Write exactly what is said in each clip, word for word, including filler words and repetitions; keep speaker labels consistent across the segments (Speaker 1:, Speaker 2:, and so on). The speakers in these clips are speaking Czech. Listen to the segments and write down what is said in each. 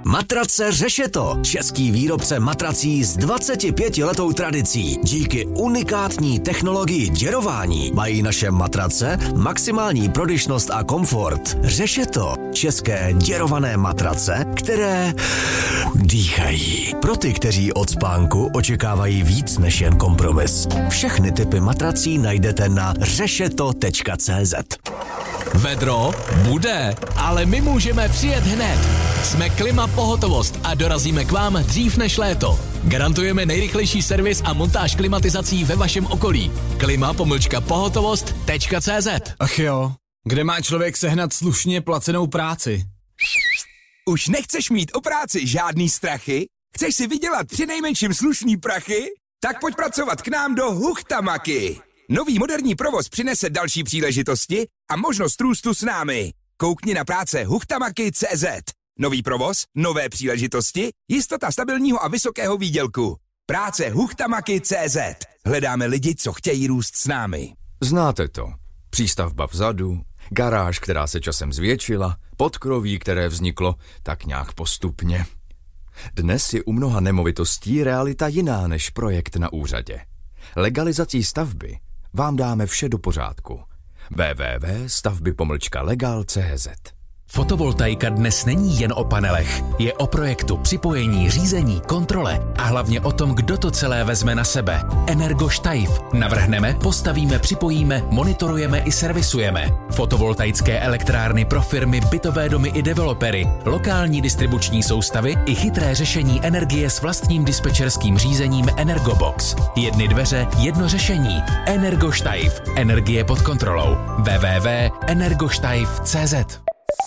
Speaker 1: Matrace Řešeto, český výrobce matrací s dvacetipětiletou tradicí. Díky unikátní technologii děrování mají naše matrace maximální prodyšnost a komfort. Řešeto, české děrované matrace, které dýchají. Pro ty, kteří od spánku očekávají víc než jen kompromis. Všechny typy matrací najdete na řešeto tečka cé zet.
Speaker 2: Vedro bude, ale my můžeme přijet hned. Jsme Klima Pohotovost a dorazíme k vám dřív než léto. Garantujeme nejrychlejší servis a montáž klimatizací ve vašem okolí. Klima pomlčka pohotovost tečka cé zet.
Speaker 3: Ach jo, kde má člověk sehnat slušně placenou práci?
Speaker 4: Už nechceš mít o práci žádný strachy? Chceš si vydělat přinejmenším slušný prachy? Tak pojď pracovat k nám do Huchtamaky. Nový moderní provoz přinese další příležitosti a možnost růstu s námi. Koukni na práce huchtamaky tečka cé zet. Nový provoz, nové příležitosti, jistota stabilního a vysokého výdělku. Práce huchtamaky tečka cé zet. Hledáme lidi, co chtějí růst s námi.
Speaker 5: Znáte to. Přístavba vzadu, garáž, která se časem zvětšila, podkroví, které vzniklo tak nějak postupně. Dnes je u mnoha nemovitostí realita jiná než projekt na úřadě. Legalizací stavby vám dáme vše do pořádku. w w w tečka stavby pomlčka legal tečka cé zet.
Speaker 2: Fotovoltaika dnes není jen o panelech. Je o projektu, připojení, řízení, kontrole a hlavně o tom, kdo to celé vezme na sebe. Energoštajf. Navrhneme, postavíme, připojíme, monitorujeme i servisujeme. Fotovoltaické elektrárny pro firmy, bytové domy i developery, lokální distribuční soustavy i chytré řešení energie s vlastním dispečerským řízením Energobox. Jedny dveře, jedno řešení. Energoštajf. Energie pod kontrolou. w w w tečka energoštajf tečka cé zet.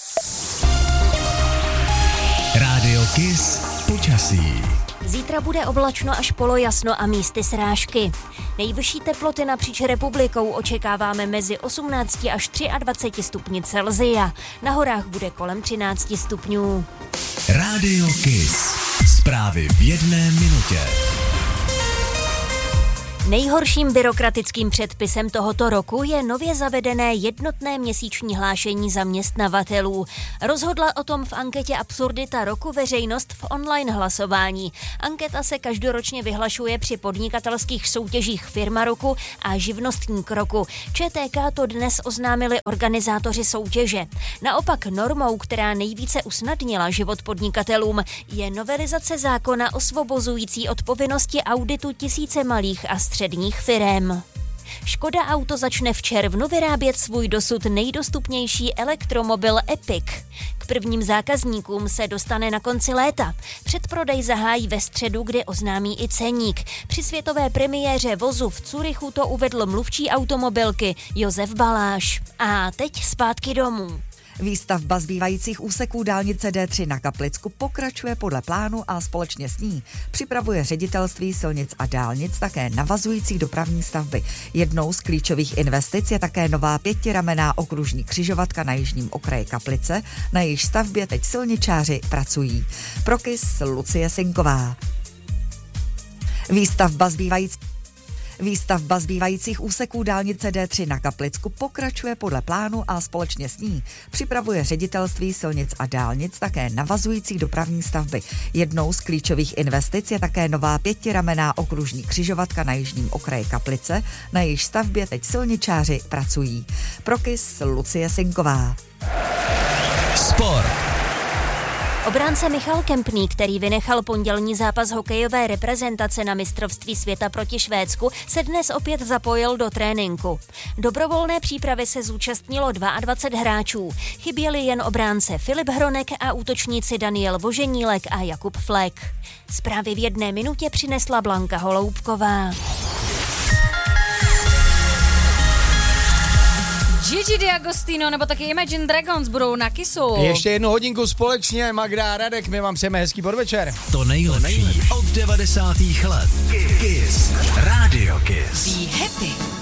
Speaker 6: Rádio Kiss počasí.
Speaker 7: Zítra bude oblačno až polojasno a místy srážky. Nejvyšší teploty napříč republikou očekáváme mezi osmnácti až dvaceti třemi stupni Celsia. Na horách bude kolem třinácti stupňů.
Speaker 6: Rádio Kiss. Zprávy v jedné minutě.
Speaker 7: Nejhorším byrokratickým předpisem tohoto roku je nově zavedené jednotné měsíční hlášení zaměstnavatelů. Rozhodla o tom v anketě Absurdita roku veřejnost v online hlasování. Anketa se každoročně vyhlašuje při podnikatelských soutěžích Firma roku a Živnostník roku. ČTK to dnes oznámili organizátoři soutěže. Naopak normou, která nejvíce usnadnila život podnikatelům, je novelizace zákona osvobozující od povinnosti auditu tisíce malých a středních firem. Škoda Auto začne v červnu vyrábět svůj dosud nejdostupnější elektromobil Epic. K prvním zákazníkům se dostane na konci léta. Předprodej zahájí ve středu, kdy oznámí i ceník. Při světové premiéře vozu v Curychu to uvedl mluvčí automobilky Josef Baláš. A teď zpátky domů.
Speaker 8: Výstavba zbývajících úseků dálnice D tři na Kaplicku pokračuje podle plánu a společně s ní připravuje ředitelství silnic a dálnic také navazující dopravní stavby. Jednou z klíčových investic je také nová pětiramenná okružní křižovatka na jižním okraji Kaplice, na jejíž stavbě teď silničáři pracují. Pro Kiss Lucie Sinková. Výstavba zbývající Výstavba zbývajících úseků dálnice D tři na Kaplicku pokračuje podle plánu a společně s ní připravuje ředitelství silnic a dálnic také navazující dopravní stavby. Jednou z klíčových investic je také nová pětiramenná okružní křižovatka na jižním okraji Kaplice, na jejíž stavbě teď silničáři pracují. Pro Kiss Lucie Sinková.
Speaker 6: Sport.
Speaker 7: Obránce Michal Kempný, který vynechal pondělní zápas hokejové reprezentace na mistrovství světa proti Švédsku, se dnes opět zapojil do tréninku. Dobrovolné přípravy se zúčastnilo dvacet dva hráčů. Chyběli jen obránce Filip Hronek a útočníci Daniel Voženílek a Jakub Flek. Zprávy v jedné minutě přinesla Blanka Holoubková.
Speaker 9: Gigi D'Agostino nebo taky Imagine Dragons budou na Kissu.
Speaker 3: Ještě jednu hodinku společně, Magda a Radek, my vám přejeme hezký podvečer.
Speaker 6: To nejlepší od devadesátých let. Kiss. Rádio Kiss.
Speaker 9: Be happy.